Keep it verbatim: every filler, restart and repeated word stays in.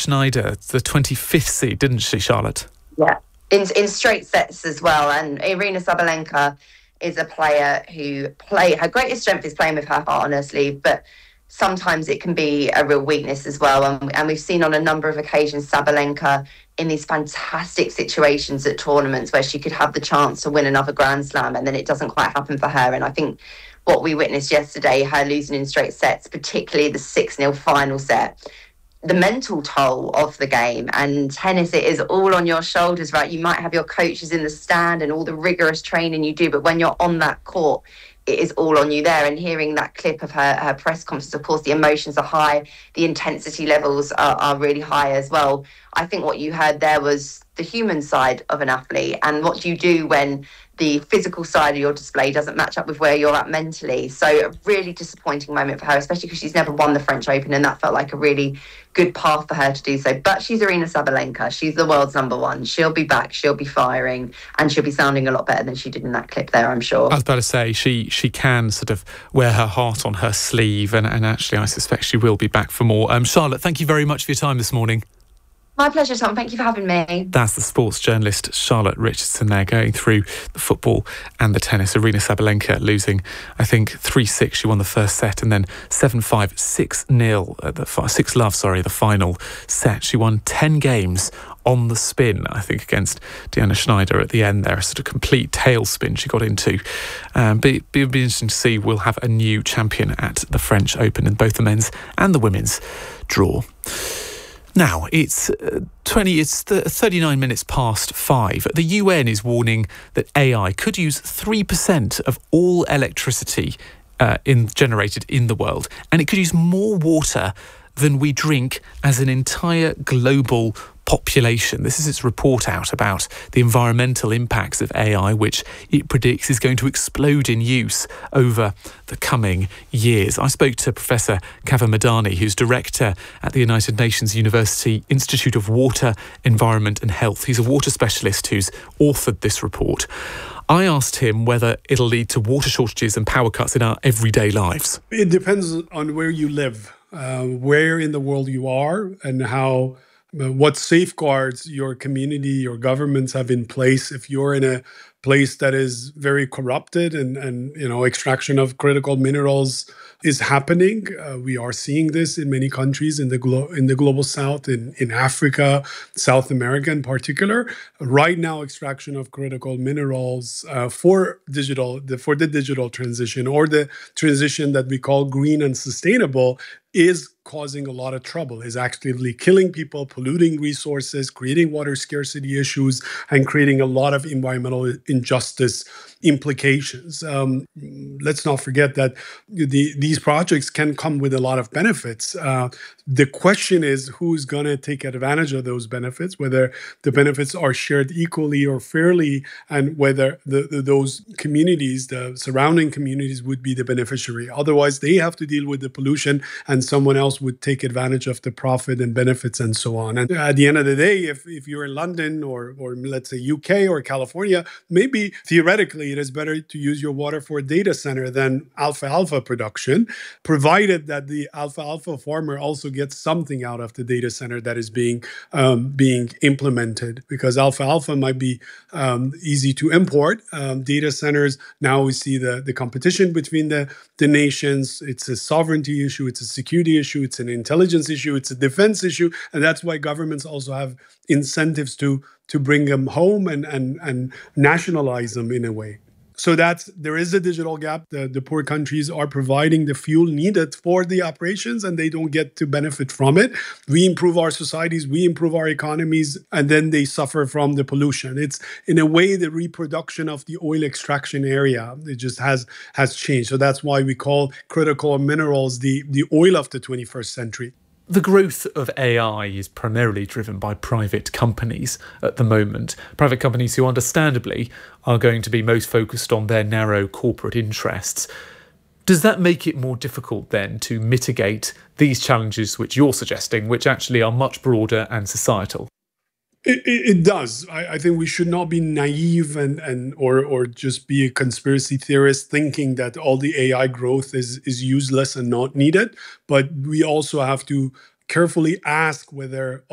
Schneider, the twenty-fifth seed, didn't she, Charlotte? Yeah, in in straight sets as well. And Aryna Sabalenka is a player who play her greatest strength is playing with her heart on her sleeve, but sometimes it can be a real weakness as well. And, and we've seen on a number of occasions Sabalenka in these fantastic situations at tournaments where she could have the chance to win another Grand Slam, and then it doesn't quite happen for her. And I think what we witnessed yesterday, her losing in straight sets, particularly the six nil final set, the mental toll of the game. And tennis, it is all on your shoulders, right? You might have your coaches in the stand and all the rigorous training you do, but when you're on that court, it is all on you there. And hearing that clip of her, her press conference, of course, the emotions are high, the intensity levels are, are really high as well. I think what you heard there was the human side of an athlete and what you do when the physical side of your display doesn't match up with where you're at mentally. So a really disappointing moment for her, especially because she's never won the French Open, and that felt like a really good path for her to do so. But she's Aryna Sabalenka. She's the world's number one. She'll be back. She'll be firing, and she'll be sounding a lot better than she did in that clip there, I'm sure. I was about to say, she she can sort of wear her heart on her sleeve, and, and actually I suspect she will be back for more. Um, Charlotte, thank you very much for your time this morning. My pleasure, Tom. Thank you for having me. That's the sports journalist Charlotte Richardson there, going through the football and the tennis. Aryna Sabalenka losing, I think, three six. She won the first set, and then seven five, six nil, uh, the six love, sorry, the final set. She won ten games on the spin, I think, against Diana Schneider at the end there. A sort of complete tailspin she got into. Um, but it'll be interesting to see. We'll have a new champion at the French Open in both the men's and the women's draw. Now, it's uh, twenty. It's th- thirty-nine minutes past five. The U N is warning that A I could use three percent of all electricity uh, in, generated in the world, and it could use more water than we drink as an entire global population. This is its report out about the environmental impacts of A I, which it predicts is going to explode in use over the coming years. I spoke to Professor Kaveh Madani, who's director at the United Nations University Institute of Water, Environment and Health. He's a water specialist who's authored this report. I asked him whether it'll lead to water shortages and power cuts in our everyday lives. It depends on where you live, uh, where in the world you are, and how uh, what safeguards your community, your governments have in place. If you're in a place that is very corrupted and, and you know, extraction of critical minerals is happening. Uh, we are seeing this in many countries in the glo- in the global south, in, in Africa, South America in particular. Right now, extraction of critical minerals uh, for digital, the, for the digital transition or the transition that we call green and sustainable is causing a lot of trouble, is actively killing people, polluting resources, creating water scarcity issues, and creating a lot of environmental injustice implications. Um, let's not forget that the, these projects can come with a lot of benefits. Uh, the question is who's going to take advantage of those benefits, whether the benefits are shared equally or fairly, and whether the, the, those communities, the surrounding communities, would be the beneficiary. Otherwise, they have to deal with the pollution, and someone else would take advantage of the profit and benefits and so on. And at the end of the day, if, if you're in London or, or let's say U K or California, maybe theoretically it is better to use your water for a data center than alfalfa production, provided that the alfalfa farmer also gets something out of the data center that is being um, being implemented. Because alfalfa might be um, easy to import. Um, data centers, now we see the, the competition between the, the nations. It's a sovereignty issue, it's a security issue, it's an intelligence issue, it's a defense issue. And that's why governments also have incentives to, to bring them home and, and, and nationalize them in a way. So that's, there is a digital gap. The, the poor countries are providing the fuel needed for the operations, and they don't get to benefit from it. We improve our societies, we improve our economies, and then they suffer from the pollution. It's, in a way, the reproduction of the oil extraction area. It just has has changed. So that's why we call critical minerals the, the oil of the twenty-first century. The growth of A I is primarily driven by private companies at the moment. Private companies who understandably are going to be most focused on their narrow corporate interests. Does that make it more difficult then to mitigate these challenges which you're suggesting, which actually are much broader and societal? It, it, it does. I, I think we should not be naive and, and or or just be a conspiracy theorist thinking that all the A I growth is, is useless and not needed. But we also have to carefully ask whether